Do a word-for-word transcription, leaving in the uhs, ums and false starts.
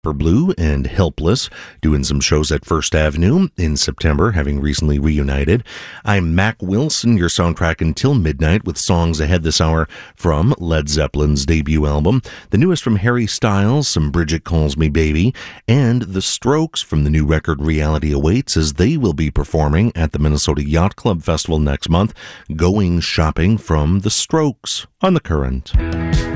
For Blue and Helpless, doing some shows at First Avenue in September, having recently reunited. I'm Mac Wilson, your soundtrack until midnight, with songs ahead this hour from Led Zeppelin's debut album, the newest from Harry Styles, some Bridget Calls Me Baby, and The Strokes from the new record Reality Awaits, as they will be performing at the Minnesota Yacht Club Festival next month. Going Shopping from The Strokes on The Current.